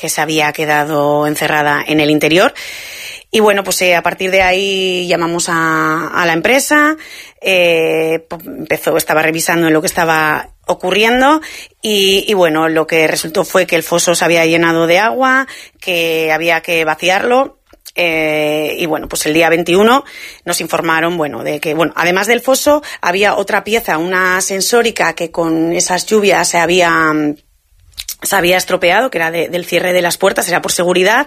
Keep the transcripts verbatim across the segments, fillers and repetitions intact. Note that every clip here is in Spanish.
que se había quedado encerrada en el interior. Y bueno, pues eh, a partir de ahí llamamos a, a la empresa, eh, empezó, estaba revisando lo que estaba ocurriendo y, y bueno, lo que resultó fue que el foso se había llenado de agua, que había que vaciarlo. Eh, y bueno, pues el día veintiuno nos informaron, bueno, de que, bueno, además del foso había otra pieza, una sensórica que con esas lluvias se había, se había estropeado, que era de, del cierre de las puertas, era por seguridad.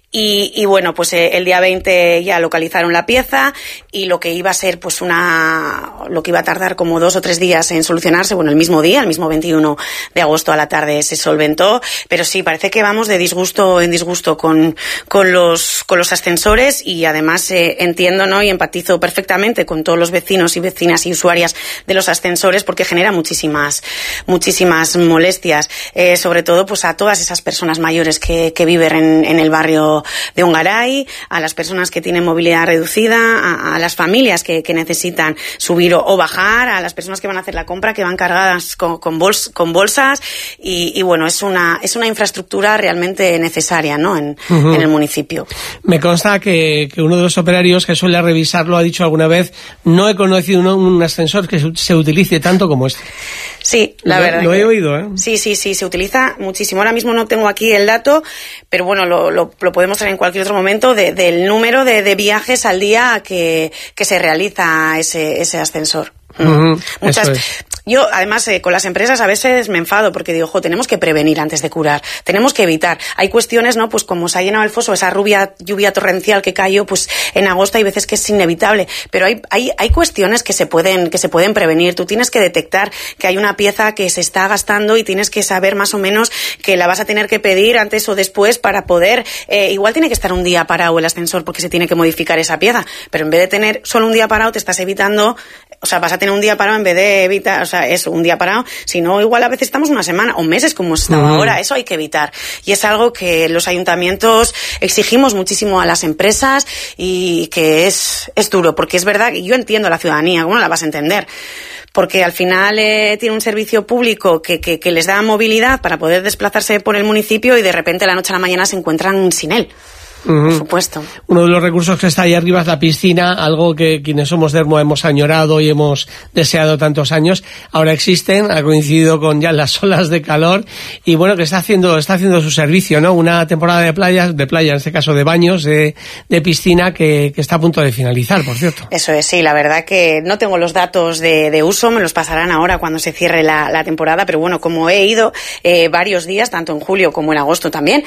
Y, y bueno, pues eh, el día veinte ya localizaron la pieza y lo que iba a ser pues una, lo que iba a tardar como dos o tres días en solucionarse, bueno, el mismo día, el mismo veintiuno de agosto a la tarde se solventó, pero sí, parece que vamos de disgusto en disgusto con, con los, con los ascensores y además eh, entiendo, ¿no? Y empatizo perfectamente con todos los vecinos y vecinas y usuarias de los ascensores porque genera muchísimas, muchísimas molestias, eh, sobre todo pues a todas esas personas mayores que, que viven en, en el barrio de Ongaray, a las personas que tienen movilidad reducida, a, a las familias que, que necesitan subir o, o bajar, a las personas que van a hacer la compra, que van cargadas con, con, bols, con bolsas y, y bueno, es una, es una infraestructura realmente necesaria, ¿no? En, uh-huh. en el municipio. Me consta que, que uno de los operarios que suele revisarlo ha dicho alguna vez, no he conocido uno, un ascensor que se utilice tanto como este. Sí, la lo, verdad. Lo he oído, ¿eh? Sí, sí, sí, se utiliza muchísimo. Ahora mismo no tengo aquí el dato, pero bueno, lo, lo, lo podemos traer en cualquier otro momento de, del número de, de viajes al día que, que se realiza ese, ese ascensor. Uh-huh, Muchas. es. Yo, además, eh, con las empresas a veces me enfado porque digo, jo, tenemos que prevenir antes de curar, tenemos que evitar. Hay cuestiones, ¿no? Pues como se ha llenado el foso, esa rubia, lluvia torrencial que cayó, pues en agosto hay veces que es inevitable, pero hay, hay, hay cuestiones que se pueden, que se pueden prevenir. Tú tienes que detectar que hay una pieza que se está gastando y tienes que saber más o menos que la vas a tener que pedir antes o después para poder, eh, igual tiene que estar un día parado el ascensor porque se tiene que modificar esa pieza, pero en vez de tener solo un día parado te estás evitando, o sea, vas a tener un día parado en vez de evitar, o sea, es un día parado, si no, igual a veces estamos una semana o meses como estaba uh-huh. ahora, eso hay que evitar. Y es algo que los ayuntamientos exigimos muchísimo a las empresas y que es, es duro, porque es verdad que yo entiendo a la ciudadanía, ¿cómo no la vas a entender? Porque al final eh, tiene un servicio público que, que, que les da movilidad para poder desplazarse por el municipio y de repente de la noche a la mañana se encuentran sin él. Uh-huh. Por supuesto. Uno de los recursos que está ahí arriba es la piscina, algo que quienes somos de Ermua hemos añorado y hemos deseado tantos años. Ahora existen, ha coincidido con ya las olas de calor y bueno, que está haciendo está haciendo su servicio, ¿no? Una temporada de playas, de playa, en este caso de baños, de, de piscina que, que está a punto de finalizar, por cierto. Eso es, sí, la verdad que no tengo los datos de, de uso, me los pasarán ahora cuando se cierre la, la temporada, pero bueno, como he ido eh, varios días, tanto en julio como en agosto también,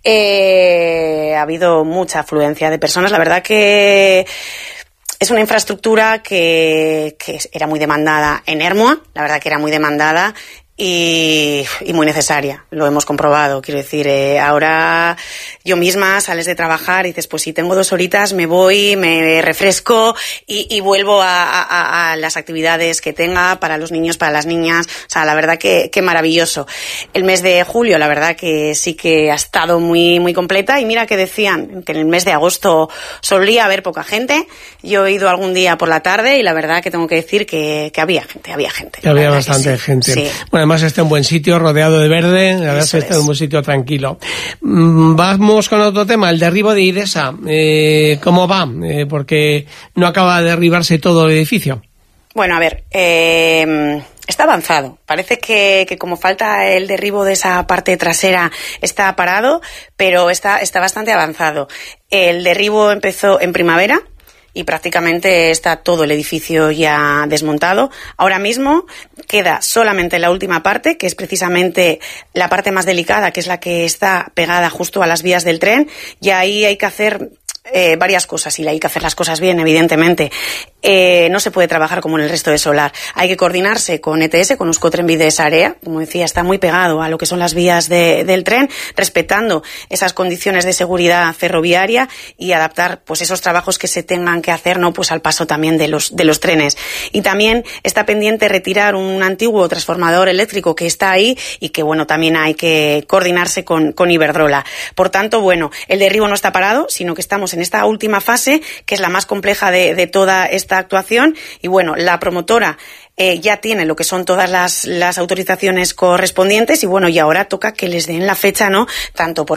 eh, ha habido mucha afluencia de personas. La verdad que es una infraestructura que, que era muy demandada en Ermua, la verdad que era muy demandada y, y muy necesaria, lo hemos comprobado. Quiero decir, eh, ahora yo misma sales de trabajar y dices, pues si tengo dos horitas me voy, me refresco y, y vuelvo a, a, a las actividades que tenga para los niños, para las niñas. O sea, la verdad que, que maravilloso. El mes de julio, la verdad que sí que ha estado muy, muy completa y mira que decían que en el mes de agosto solía haber poca gente. Yo he ido algún día por la tarde y la verdad que tengo que decir que, que había gente, había gente. Que había bastante sí, gente. Sí. Bueno, además está en buen sitio, rodeado de verde, la verdad está en un buen sitio tranquilo. Vamos con otro tema, el derribo de Idesa. Eh, ¿Cómo va? Eh, porque no acaba de derribarse todo el edificio. Bueno, a ver, eh, está avanzado. Parece que, que como falta el derribo de esa parte trasera está parado, pero está, está bastante avanzado. El derribo empezó en primavera y prácticamente está todo el edificio ya desmontado. Ahora mismo queda solamente la última parte, que es precisamente la parte más delicada, que es la que está pegada justo a las vías del tren, y ahí hay que hacer eh, varias cosas, y hay que hacer las cosas bien, evidentemente. Eh, no se puede trabajar como en el resto de Solar. Hay que coordinarse con E T S, con Euskotrenbide Sarea, como decía, está muy pegado a lo que son las vías de, del tren, respetando esas condiciones de seguridad ferroviaria y adaptar pues esos trabajos que se tengan que hacer, no, pues al paso también de los de los trenes. Y también está pendiente retirar un antiguo transformador eléctrico que está ahí y que bueno, también hay que coordinarse con, con Iberdrola. Por tanto, bueno, el derribo no está parado, sino que estamos en esta última fase, que es la más compleja de, de toda esta actuación, y bueno, la promotora eh, ya tiene lo que son todas las, las autorizaciones correspondientes y bueno, y ahora toca que les den la fecha, ¿no? Tanto por